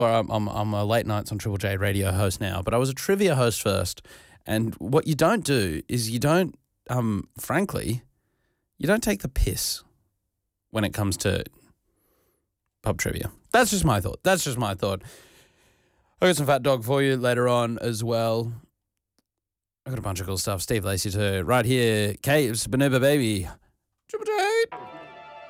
or I'm a late nights on Triple J radio host now, but I was a trivia host first. And what you don't do is you don't, frankly, you don't take the piss when it comes to pub trivia. That's just my thought. I got some Fat Dog for you later on as well. I got a bunch of cool stuff. Steve Lacey too. Right here, Caves, Banuba Baby. Triple J.